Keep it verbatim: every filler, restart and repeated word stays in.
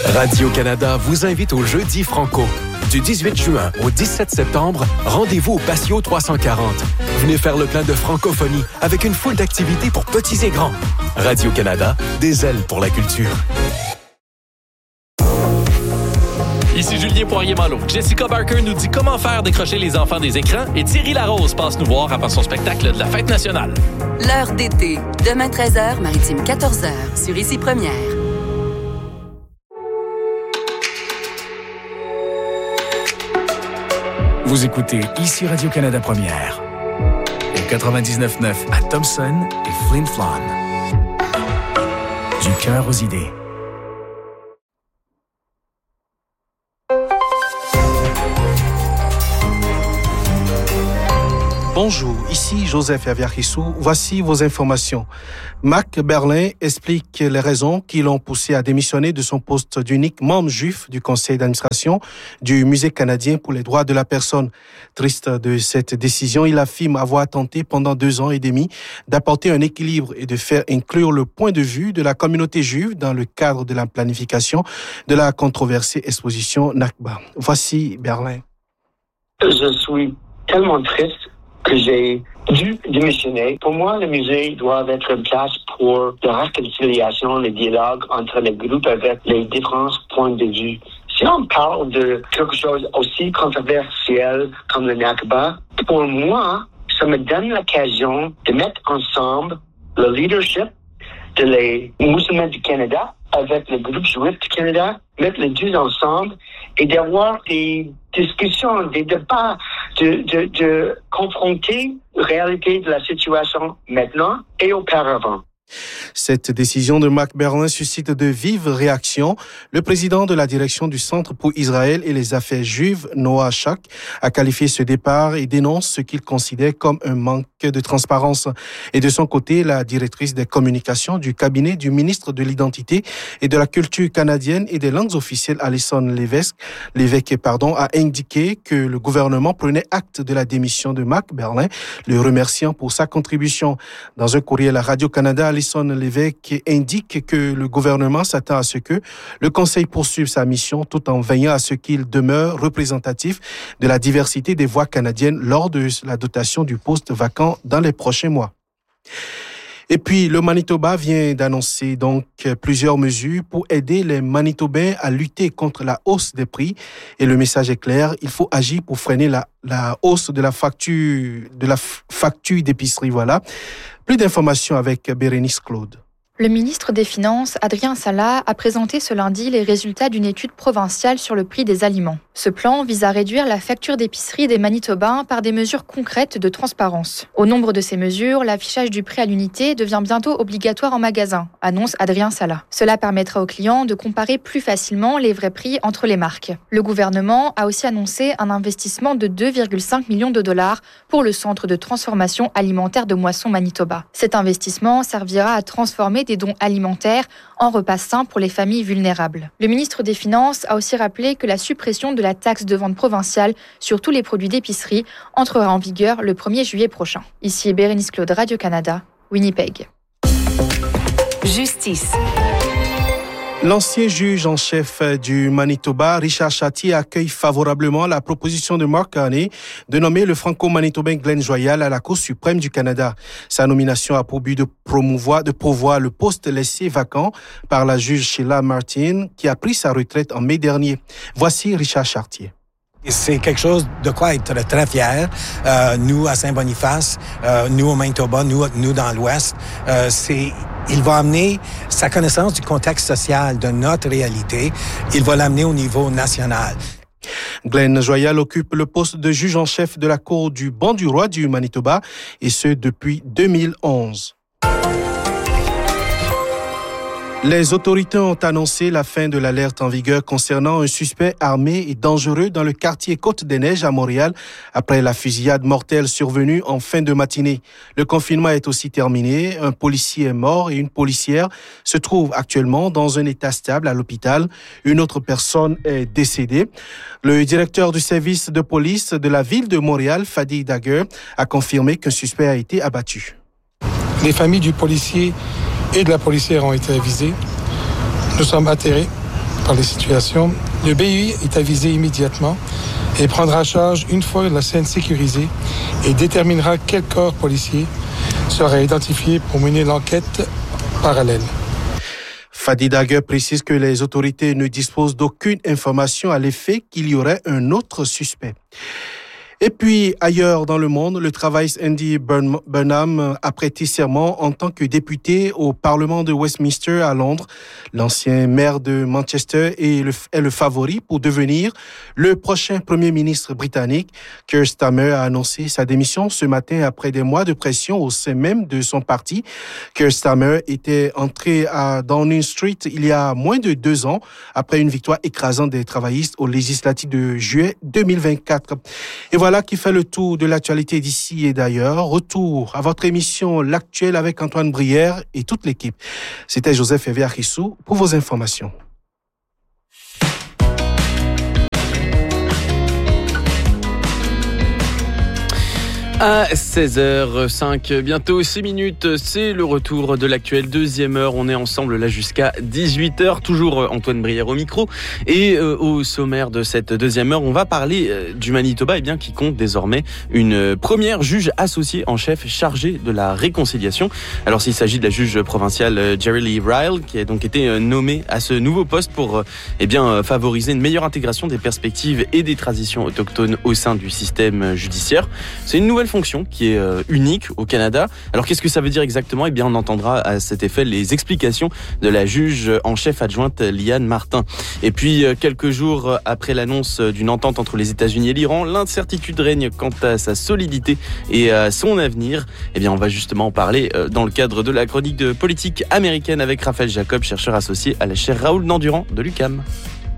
Radio-Canada vous invite au Jeudi Franco. Du dix-huit juin au dix-sept septembre, rendez-vous au Patio trois cent quarante. Venez faire le plein de francophonie avec une foule d'activités pour petits et grands. Radio-Canada, des ailes pour la culture. Ici Julien Poirier-Malo. Jessica Barker nous dit comment faire décrocher les enfants des écrans et Thierry Larose passe nous voir avant son spectacle de la Fête nationale. L'heure d'été. Demain treize heures, Maritime quatorze heures, sur Ici Première. Vous écoutez Ici Radio-Canada Première. Au quatre-vingt-dix-neuf neuf à Thompson et Flin Flon. Du cœur aux idées. Bonjour, ici Joseph Aviarissou. Voici vos informations. Mac Berlin explique les raisons qui l'ont poussé à démissionner de son poste d'unique membre juif du conseil d'administration du Musée canadien pour les droits de la personne. Triste de cette décision, il affirme avoir tenté pendant deux ans et demi d'apporter un équilibre et de faire inclure le point de vue de la communauté juive dans le cadre de la planification de la controversée exposition Nakba. Voici Berlin. Je suis tellement triste que j'ai dû démissionner. Pour moi, le musée doit être une place pour la réconciliation, le dialogue entre les groupes avec les différents points de vue. Si on parle de quelque chose aussi controversiel comme le Nakba, pour moi, ça me donne l'occasion de mettre ensemble le leadership de les musulmans du Canada avec le groupe juif du Canada, mettre les deux ensemble et d'avoir des discussions, des débats, de, de, de confronter la réalité de la situation maintenant et auparavant. Cette décision de Mac Berlin suscite de vives réactions. Le président de la direction du Centre pour Israël et les affaires juives, Noah Shak, a qualifié ce départ et dénonce ce qu'il considère comme un manque de transparence. Et de son côté, la directrice des communications du cabinet du ministre de l'Identité et de la Culture canadienne et des langues officielles, Alison Lévesque, Lévesque pardon, a indiqué que le gouvernement prenait acte de la démission de Mac Berlin, le remerciant pour sa contribution. Dans un courriel à Radio-Canada, Alison Lévesque indique que le gouvernement s'attend à ce que le Conseil poursuive sa mission tout en veillant à ce qu'il demeure représentatif de la diversité des voix canadiennes lors de la dotation du poste vacant dans les prochains mois. Et puis, le Manitoba vient d'annoncer donc plusieurs mesures pour aider les Manitobains à lutter contre la hausse des prix. Et le message est clair, il faut agir pour freiner la, la hausse de la facture, de la facture d'épicerie. Voilà. Plus d'informations avec Bérénice Claude. Le ministre des Finances, Adrien Salah, a présenté ce lundi les résultats d'une étude provinciale sur le prix des aliments. Ce plan vise à réduire la facture d'épicerie des Manitobains par des mesures concrètes de transparence. Au nombre de ces mesures, l'affichage du prix à l'unité devient bientôt obligatoire en magasin, annonce Adrien Salah. Cela permettra aux clients de comparer plus facilement les vrais prix entre les marques. Le gouvernement a aussi annoncé un investissement de deux virgule cinq millions de dollars pour le centre de transformation alimentaire de Moisson Manitoba. Cet investissement servira à transformer des dons alimentaires en repas sains pour les familles vulnérables. Le ministre des Finances a aussi rappelé que la suppression de la taxe de vente provinciale sur tous les produits d'épicerie entrera en vigueur le premier juillet prochain. Ici Bérénice Claude, Radio-Canada, Winnipeg. Justice. L'ancien juge en chef du Manitoba, Richard Chartier, accueille favorablement la proposition de Mark Carney de nommer le franco-manitobain Glenn Joyal à la Cour suprême du Canada. Sa nomination a pour but de promouvoir, de pourvoir le poste laissé vacant par la juge Sheila Martin, qui a pris sa retraite en mai dernier. Voici Richard Chartier. C'est quelque chose de quoi être très fier. Euh, nous, à Saint-Boniface, euh, nous au Manitoba, nous, nous dans l'Ouest, euh, c'est, il va amener sa connaissance du contexte social de notre réalité. Il va l'amener au niveau national. Glenn Joyal occupe le poste de juge en chef de la Cour du banc du roi du Manitoba, et ce depuis deux mille onze. Les autorités ont annoncé la fin de l'alerte en vigueur concernant un suspect armé et dangereux dans le quartier Côte-des-Neiges à Montréal après la fusillade mortelle survenue en fin de matinée. Le confinement est aussi terminé. Un policier est mort et une policière se trouve actuellement dans un état stable à l'hôpital. Une autre personne est décédée. Le directeur du service de police de la ville de Montréal, Fadi Dagger, a confirmé qu'un suspect a été abattu. Les familles du policier et de la policière ont été avisées. Nous sommes atterrés par les situations, le B U I est avisé immédiatement et prendra en charge une fois la scène sécurisée et déterminera quel corps policier sera identifié pour mener l'enquête parallèle. Fadi Daguerre précise que les autorités ne disposent d'aucune information à l'effet qu'il y aurait un autre suspect. Et puis, ailleurs dans le monde, le travailliste Andy Burnham a prêté serment en tant que député au Parlement de Westminster à Londres. L'ancien maire de Manchester est le, est le favori pour devenir le prochain premier ministre britannique. Keir Starmer a annoncé sa démission ce matin après des mois de pression au sein même de son parti. Keir Starmer était entré à Downing Street il y a moins de deux ans après une victoire écrasante des travaillistes aux législatives de juillet deux mille vingt-quatre. Et voilà qui fait le tour de l'actualité d'ici et d'ailleurs. Retour à votre émission L'Actuel avec Antoine Brière et toute l'équipe. C'était Joseph Eviachissou pour vos informations. À seize heures cinq, bientôt six minutes, c'est le retour de l'actuel deuxième heure. On est ensemble là jusqu'à dix-huit heures, toujours Antoine Brière au micro. Et euh, au sommaire de cette deuxième heure, on va parler euh, du Manitoba, eh bien, qui compte désormais une première juge associée en chef chargée de la réconciliation. Alors s'il s'agit de la juge provinciale euh, Jerry Lee Ryle, qui a donc été euh, nommée à ce nouveau poste pour euh, eh bien, euh, favoriser une meilleure intégration des perspectives et des traditions autochtones au sein du système judiciaire. C'est une nouvelle fonction qui est euh, unique au Canada. Alors qu'est-ce que ça veut dire exactement ? Eh bien, on entendra à cet effet les explications de la juge en chef adjointe Liane Martin. Et puis, euh, quelques jours après l'annonce d'une entente entre les États-Unis et l'Iran, l'incertitude règne quant à sa solidité et à son avenir. Eh bien, on va justement en parler euh, dans le cadre de la chronique de politique américaine avec Raphaël Jacob, chercheur associé à la chaire Raoul Nandurand de l'U Q A M.